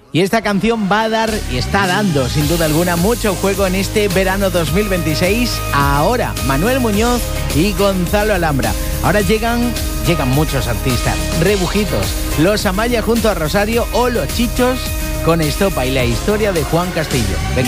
Y esta canción va a dar, y está dando sin duda alguna, mucho juego en este verano 2026. Ahora Manuel Muñoz y Gonzalo Alhambra. Ahora llegan muchos artistas. Rebujitos, Los Amaya junto a Rosario o Los Chichos con Estopa y la historia de Juan Castillo. Venga.